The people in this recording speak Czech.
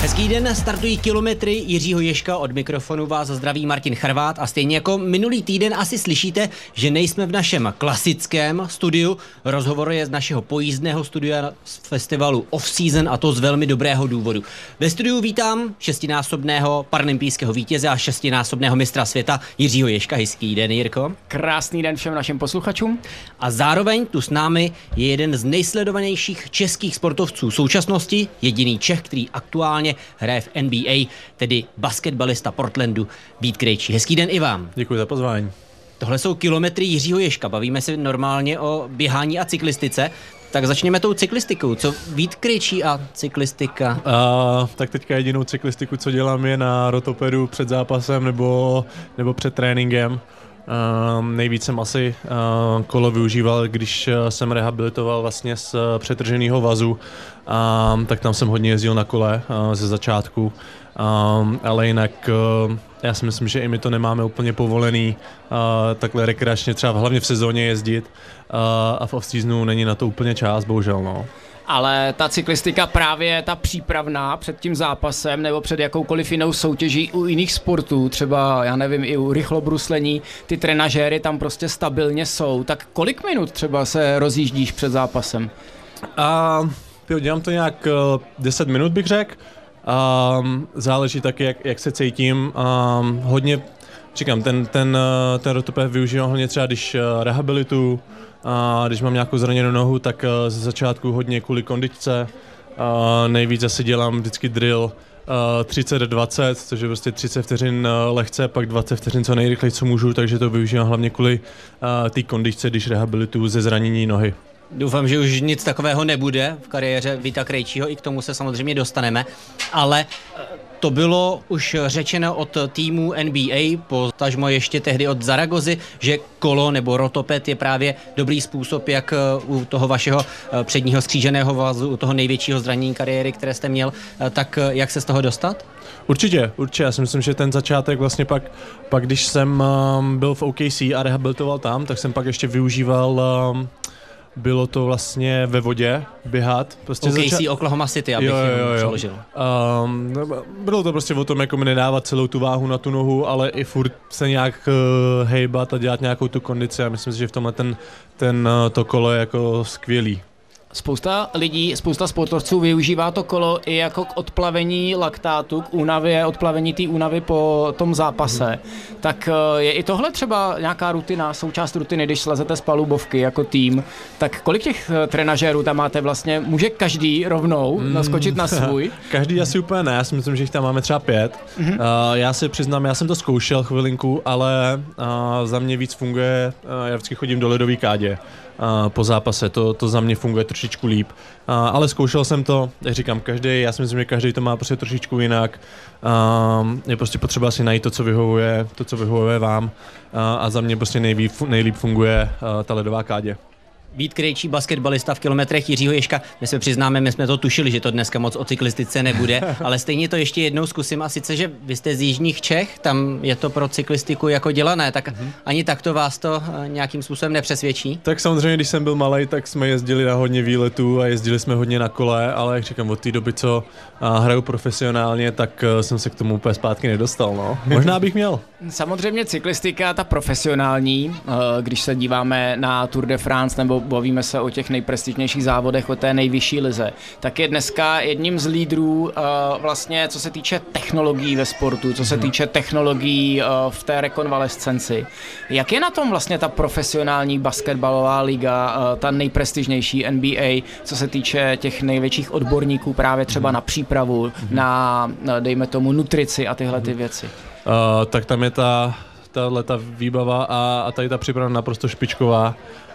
Hezký den, startují kilometry Jiřího Ježka, od mikrofonu vás zdraví Martin Charvát a stejně jako minulý týden asi slyšíte, že nejsme v našem klasickém studiu. Rozhovor je z našeho pojízdného studia z festivalu Off Season a to z velmi dobrého důvodu. Ve studiu vítám šestinásobného paralympijského vítěze a šestinásobného mistra světa Jiřího Ježka. Hezký den, Jirko. Krásný den všem našim posluchačům. A zároveň tu s námi je jeden z nejsledovanějších českých sportovců současnosti, jediný Čech, který aktuálně hraje v NBA, tedy basketbalista Portlandu Vít Krejčí. Hezký den i vám. Děkuji za pozvání. Tohle jsou kilometry Jiřího Ježka. Bavíme se normálně o běhání a cyklistice. Tak začněme tou cyklistikou. Co Vít Krejčí a cyklistika? Tak teďka jedinou cyklistiku, co dělám, je na rotopedu před zápasem nebo před tréninkem. Nejvíc jsem asi kolo využíval, když jsem rehabilitoval vlastně z přetrženého vazu, tak tam jsem hodně jezdil na kole ze začátku, ale jinak já si myslím, že i my to nemáme úplně povolený takhle rekreačně, třeba hlavně v sezóně jezdit a v off-seasonu není na to úplně čas, bohužel, no. Ale ta cyklistika právě ta přípravná před tím zápasem nebo před jakoukoliv jinou soutěží u jiných sportů, třeba já nevím, i u rychlobruslení, ty trenažéry tam prostě stabilně jsou. Tak kolik minut třeba se rozjíždíš před zápasem? Dělám to nějak 10 minut, bych řekl. Záleží taky, jak se cítím. Hodně, říkám, ten rotoped využívám hlavně třeba, když rehabilituju. Když mám nějakou zraněnou nohu, tak ze začátku hodně kvůli kondičce. Nejvíc asi dělám vždycky drill 30-20, což je prostě 30 vteřin lehce, pak 20 vteřin co nejrychleji, co můžu, takže to využívám hlavně kvůli té kondičce, když rehabilituju ze zranění nohy. Doufám, že už nic takového nebude v kariéře Víta Krejčího, i k tomu se samozřejmě dostaneme, ale to bylo už řečeno od týmu NBA, potažmo ještě tehdy od Zaragozy, že kolo nebo rotoped je právě dobrý způsob, jak u toho vašeho předního skříženého vazu, u toho největšího zranění kariéry, které jste měl, tak jak se z toho dostat? Určitě. Já si myslím, že ten začátek vlastně pak když jsem byl v OKC a rehabilitoval tam, tak jsem pak ještě využíval bylo to vlastně ve vodě běhat. Prostě OKC, Oklahoma City, abych jenom přeložil. Bylo to prostě o tom, jako mi nedávat celou tu váhu na tu nohu, ale i furt se nějak hejbat a dělat nějakou tu kondici a myslím si, že v tomhle to kolo je jako skvělý. Spousta lidí, spousta sportovců využívá to kolo i jako k odplavení laktátu, k únavě, odplavení té únavy po tom zápase. Tak je i tohle třeba nějaká rutina, součást rutiny, když slezete z palubovky jako tým, tak kolik těch trenažérů tam máte vlastně? Může každý rovnou naskočit na svůj? Každý asi úplně ne, já si myslím, že jich tam máme třeba 5. Já si přiznám, já jsem to zkoušel chvilinku, ale za mě víc funguje, já vždycky chodím do ledové kádě po zápase, to za mě funguje trošičku líp, ale zkoušel jsem to, jak říkám, já si myslím, že každý to má prostě trošičku jinak, je prostě potřeba si najít to, co vyhovuje vám a za mě prostě nejlíp funguje ta ledová kádě. Vít Krejčí, basketbalista v kilometrech Jiřího Ježka. My se přiznáme, my jsme to tušili, že to dneska moc o cyklistice nebude, ale stejně to ještě jednou zkusím a sice, že vy jste z jižních Čech, tam je to pro cyklistiku jako dělané, tak ani takto vás to nějakým způsobem nepřesvědčí? Tak samozřejmě, když jsem byl malej, tak jsme jezdili na hodně výletů a jezdili jsme hodně na kole, ale jak říkám, od té doby, co hraju profesionálně, tak jsem se k tomu úplně zpátky nedostal, no. Možná bych měl. Samozřejmě cyklistika, ta profesionální, když se díváme na Tour de France nebo bavíme se o těch nejprestižnějších závodech, o té nejvyšší lize, tak je dneska jedním z lídrů vlastně, co se týče technologií ve sportu, co se týče technologií v té rekonvalescenci. Jak je na tom vlastně ta profesionální basketbalová liga, ta nejprestižnější NBA, co se týče těch největších odborníků právě třeba na přípravu, na dejme tomu nutrici a tyhle ty věci? Tak tam je ta výbava a tady ta příprava naprosto špičková.